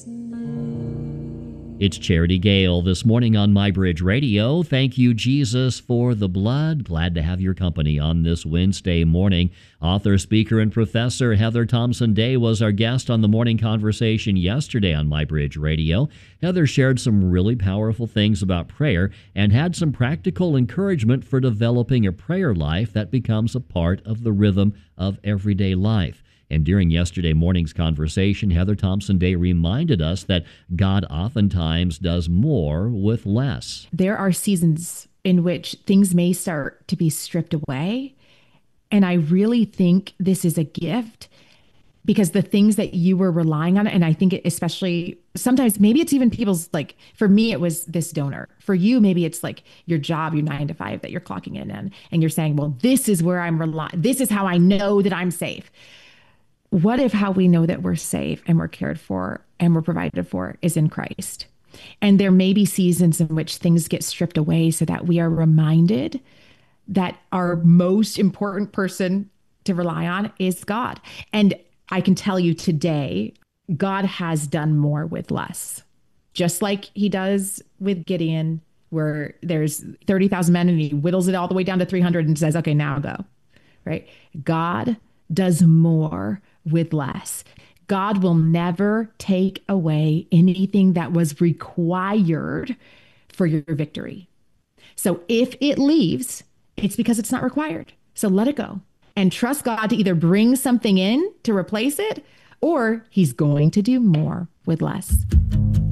It's Charity Gale this morning on MyBridge Radio. Thank you, Jesus, for the blood. Glad to have your company on this Wednesday morning. Author, speaker, and professor Heather Thompson Day was our guest on the morning conversation yesterday on MyBridge Radio. Heather shared some really powerful things about prayer and had some practical encouragement for developing a prayer life that becomes a part of the rhythm of everyday life. And during yesterday morning's conversation, Heather Thompson Day reminded us that God oftentimes does more with less. There are seasons in which things may start to be stripped away. And I really think this is a gift because the things that you were relying on, and I think especially sometimes maybe it's even people's, like for me, it was this donor. For you, maybe it's like your job, your 9 to 5 that you're clocking in and you're saying, well, this is where I'm relying. This is how I know that I'm safe. What if how we know that we're safe and we're cared for and we're provided for is in Christ? And there may be seasons in which things get stripped away so that we are reminded that our most important person to rely on is God. And I can tell you today, God has done more with less. Just like he does with Gideon, where there's 30,000 men and he whittles it all the way down to 300 and says, okay, now go, right? God does more with less. God will never take away anything that was required for your victory. So if it leaves, it's because it's not required. So let it go and trust God to either bring something in to replace it, or he's going to do more with less.